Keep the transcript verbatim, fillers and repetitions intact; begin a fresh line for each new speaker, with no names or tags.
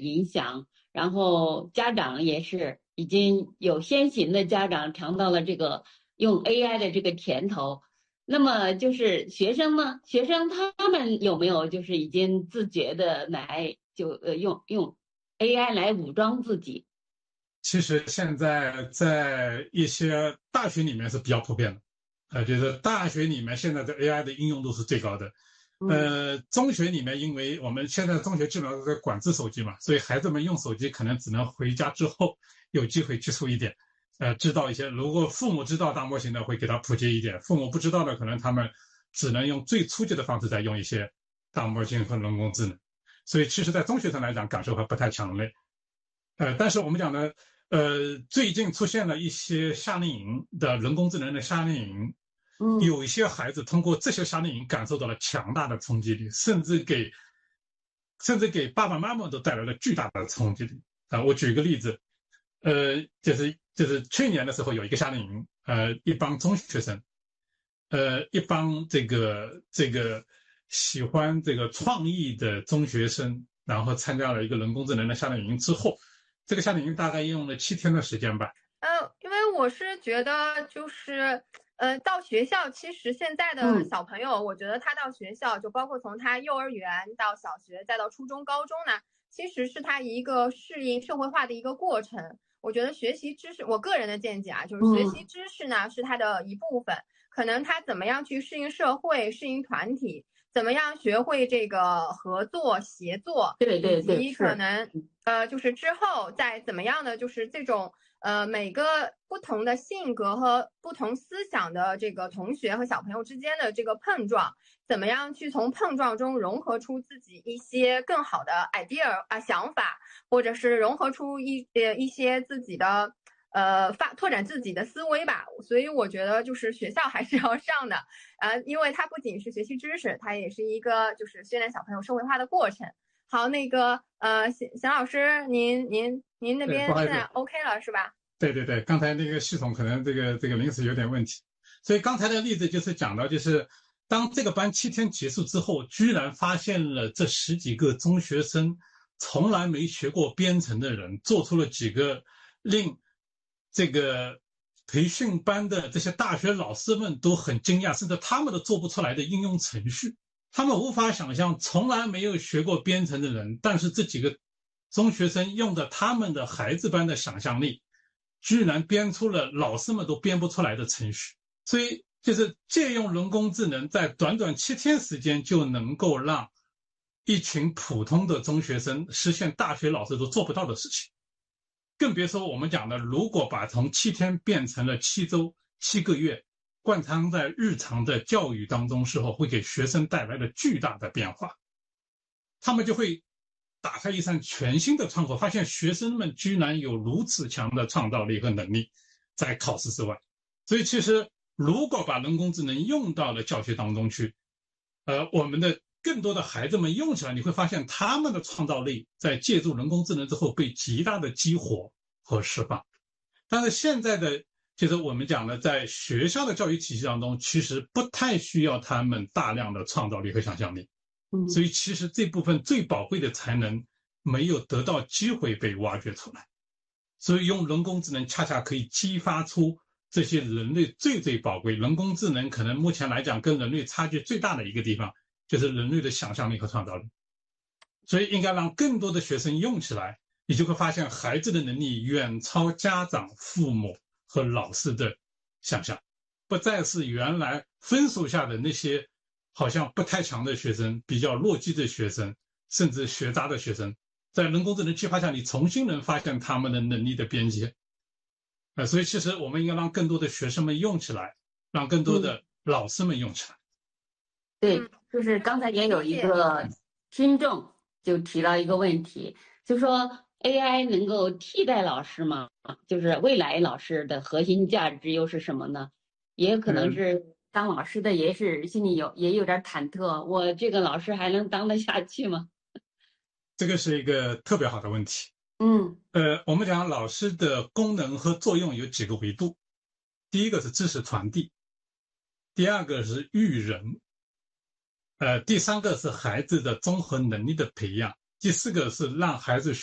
影响，然后家长也是已经有先行的家长尝到了这个用 A I 的这个甜头。那么就是学生呢，学生他们有没有就是已经自觉的来就呃用用 A I 来武装自己？
其实现在在一些大学里面是比较普遍的，呃，就是大学里面现在的 A I 的应用度是最高的。呃，中学里面，因为我们现在中学基本上都在管制手机嘛，所以孩子们用手机可能只能回家之后有机会接触一点，呃，知道一些。如果父母知道大模型的，会给他普及一点；父母不知道的，可能他们只能用最初级的方式在用一些大模型和人工智能。所以，其实，在中学生来讲，感受还不太强烈。呃，但是我们讲呢，呃，最近出现了一些夏令营的人工智能的夏令营。有一些孩子通过这些夏令营感受到了强大的冲击力，甚至给甚至给爸爸妈妈都带来了巨大的冲击力啊！我举一个例子，呃，就是就是去年的时候有一个夏令营，呃，一帮中学生，呃，一帮这个这个喜欢这个创意的中学生，然后参加了一个人工智能的夏令营之后，这个夏令营大概用了七天的时间吧。
呃，因为我是觉得就是，呃，到学校，其实现在的小朋友，嗯、我觉得他到学校，就包括从他幼儿园到小学，再到初中、高中呢，其实是他一个适应社会化的一个过程。我觉得学习知识，我个人的见解啊，就是学习知识呢、嗯、是他的一部分，可能他怎么样去适应社会、适应团体，怎么样学会这个合作、协作，
对对对，
以及可能呃，就是之后再怎么样的，就是这种。呃，每个不同的性格和不同思想的这个同学和小朋友之间的这个碰撞，怎么样去从碰撞中融合出自己一些更好的 idea 啊想法，或者是融合出一呃一些自己的呃发拓展自己的思维吧。所以我觉得就是学校还是要上的，呃，因为它不仅是学习知识，它也是一个就是训练小朋友社会化的过程。好，那个呃，邢邢老师，您您您那边现在 OK 了是吧？
对对对，刚才那个系统可能这个这个临时有点问题，所以刚才的例子就是讲到，就是当这个班七天结束之后，居然发现了这十几个中学生从来没学过编程的人，做出了几个令这个培训班的这些大学老师们都很惊讶，甚至他们都做不出来的应用程序。他们无法想象从来没有学过编程的人，但是这几个中学生用着他们的孩子般的想象力，居然编出了老师们都编不出来的程序。所以就是借用人工智能，在短短七天时间就能够让一群普通的中学生实现大学老师都做不到的事情。更别说我们讲的，如果把从七天变成了七周、七个月，贯穿在日常的教育当中时候，会给学生带来了巨大的变化。他们就会打开一扇全新的窗口，发现学生们居然有如此强的创造力和能力在考试之外。所以其实如果把人工智能用到了教学当中去，呃，我们的更多的孩子们用起来，你会发现他们的创造力在借助人工智能之后被极大的激活和释放。但是现在的就是我们讲的，在学校的教育体系当中，其实不太需要他们大量的创造力和想象力。所以其实这部分最宝贵的才能没有得到机会被挖掘出来。所以用人工智能恰恰可以激发出这些人类最最宝贵。人工智能可能目前来讲跟人类差距最大的一个地方，就是人类的想象力和创造力。所以应该让更多的学生用起来，你就会发现孩子的能力远超家长、父母和老师的想象，不再是原来分数下的那些好像不太强的学生、比较弱鸡的学生，甚至学渣的学生，在人工智能激发下，你重新能发现他们的能力的边界。呃，所以其实我们应该让更多的学生们用起来，让更多的老师们用起来。
对，就是刚才也有一个听众就提到一个问题，就说 A I 能够替代老师吗？就是未来老师的核心价值又是什么呢？也有可能是当老师的也是心里有也有点忐忑，我这个老师还能当得下去吗？
这个是一个特别好的问题。
嗯，
呃，我们讲老师的功能和作用有几个维度，第一个是知识传递，第二个是育人，呃，第三个是孩子的综合能力的培养，第四个是让孩子